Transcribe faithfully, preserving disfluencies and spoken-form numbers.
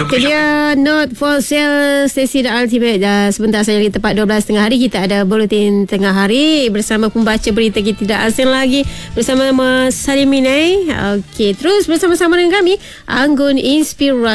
Dia not for sale Stacey The Ultimate. Dah sebentar saja lagi tepat dua belas tengah hari kita ada buletin tengah hari bersama pembaca berita kita tidak asing lagi bersama Mas Salim Minai. Okey, terus bersama-sama dengan kami Anggun Inspirasi.